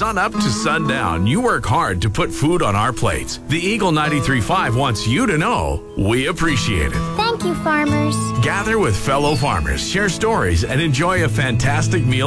sun up to sundown, you work hard to put food on our plates. The Eagle 93.5 wants you to know we appreciate it. Thank you, farmers. Gather with fellow farmers, share stories, and enjoy a fantastic meal